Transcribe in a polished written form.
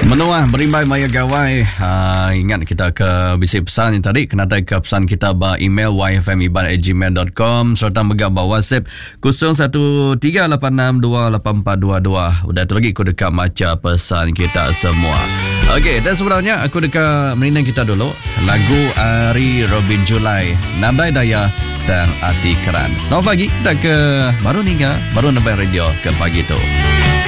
Menua berimbai maya gawai. Ingat kita ke bisi pesan yang tadi. Kena ke pesan kita ba email yfmiban@gmail.com serta megabah WhatsApp 0138628422. Udah tu lagi aku dekat maca pesan kita semua. Okey, dan sebenarnya aku dekat menindang kita dulu. Lagu Ari Robin Julai, Nandai Daya dan Ati Keran. Selamat pagi, kita ke baru nampak radio ke pagi tu.